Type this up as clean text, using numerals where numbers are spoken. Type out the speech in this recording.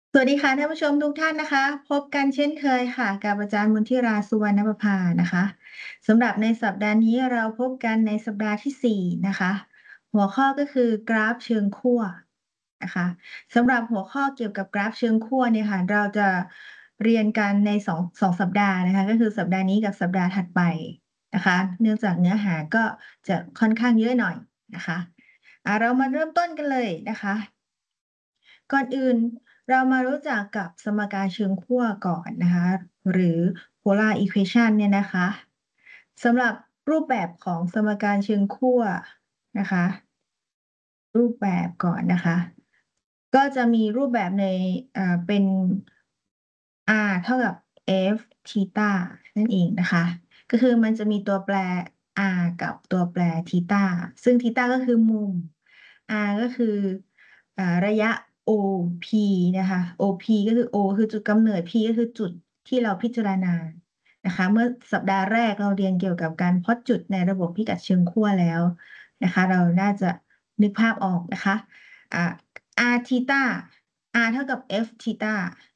สวัสดีค่ะท่านผู้ชมทุกท่านนะคะพบกันเช่นเคยค่ะกับอาจารย์มนทิราสุวรรณประภานะคะสำหรับในสัปดาห์นี้เราพบกันในสัปดาห์ที่4นะคะหัวข้อก็คือกราฟเชิงขั้วนะคะสำหรับหัวข้อเกี่ยวกับกราฟเชิงขั้วเนี่ยค่ะเราจะเรียนกันในสองสัปดาห์นะคะก็คือสัปดาห์นี้กับสัปดาห์ถัดไปนะคะเนื่องจากเนื้อหาก็จะค่อนข้างเยอะหน่อยนะคะเรามาเริ่มต้นกันเลยนะคะ ก่อนอื่นเรามารู้จักกับสมการเชิงขั้วก่อนนะคะหรือ polar equation เนี่ยนะคะสำหรับรูปแบบของสมการเชิงขั้วนะคะรูปแบบก่อนนะคะก็จะมีรูปแบบในเป็น r เท่ากับ f ทีตานั่นเองนะคะก็คือมันจะมีตัวแปร r กับตัวแปรทีตาซึ่งทีตาก็คือมุม r ก็คือระยะ OP นะคะ OP ก็คือ O คือจุดกำเนิด P ก็คือจุดที่เราพิจารณานะคะเมื่อสัปดาห์แรกเราเรียนเกี่ยวกับการพล็อตจุดในระบบพิกัดเชิงขั้วแล้วนะคะเราน่าจะนึกภาพออกนะคะอ่า r ทีตา r เท่ากับ f ทีตา